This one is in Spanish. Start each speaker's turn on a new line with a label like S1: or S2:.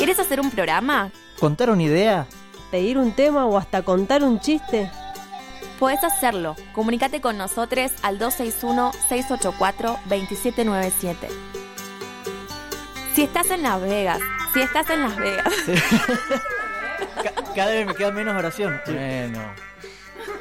S1: ¿Querés hacer un programa?
S2: ¿Contar una idea?
S3: ¿Pedir un tema o hasta contar un chiste?
S1: Podés hacerlo. Comunicate con nosotros al 261-684-2797. Si estás en Las Vegas.
S2: Cada vez me queda menos oración. Bueno.